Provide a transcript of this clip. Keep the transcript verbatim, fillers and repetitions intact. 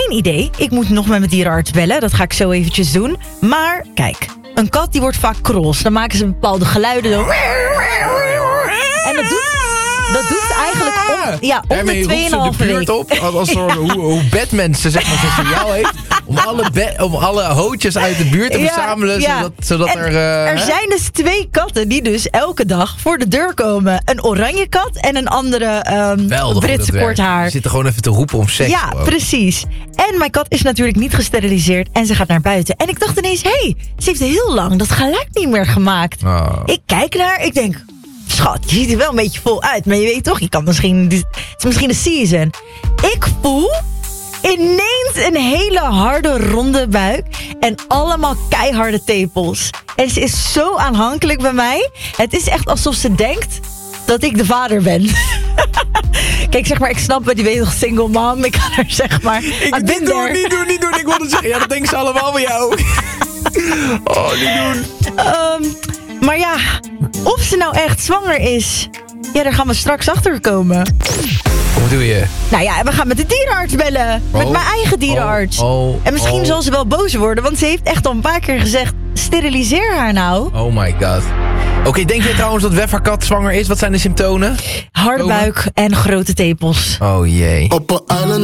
geen idee. Ik moet nog met mijn dierenarts bellen. Dat ga ik zo eventjes doen. Maar kijk, een kat die wordt vaak cross. Dan maken ze bepaalde geluiden. Zo. En dat doet... Dat doet eigenlijk om, ja, om de tweeënhalve week. Op, als er, hoe, hoe Batman ze zeg maar zo'n signaal heeft. Om alle, be- om alle hootjes uit de buurt te ja, verzamelen. Ja. Zodat, zodat er... Uh, er zijn dus twee katten die dus elke dag voor de deur komen. Een oranje kat en een andere um, Britse kort haar. Ze zitten gewoon even te roepen om seks. Ja, gewoon. precies. En mijn kat is natuurlijk niet gesteriliseerd en ze gaat naar buiten. En ik dacht ineens, hé, hey, ze heeft heel lang dat geluid niet meer gemaakt. Oh. Ik kijk naar, ik denk... Schat, je ziet er wel een beetje vol uit. Maar je weet toch, je kan misschien... Het is misschien een season. Ik voel ineens een hele harde ronde buik. En allemaal keiharde tepels. En ze is zo aanhankelijk bij mij. Het is echt alsof ze denkt dat ik de vader ben. Kijk, zeg maar, ik snap het. Die weet nog single mom. Ik kan er zeg maar... Ik, niet doen, niet doen, niet doen. Ik wilde zeggen, ja, dat denken ze allemaal bij jou. Oh, niet doen. Um, maar ja, of ze nou echt zwanger is... Ja, daar gaan we straks achter komen. Hoe doe je? Nou ja, we gaan met de dierenarts bellen. Oh, met mijn eigen dierenarts. Oh, oh, en misschien oh. zal ze wel boos worden, want ze heeft echt al een paar keer gezegd... steriliseer haar nou. Oh my god. Oké, okay, denk je trouwens dat Wef haar kat zwanger is? Wat zijn de symptomen? Harde buik en grote tepels. Oh jee. Op een island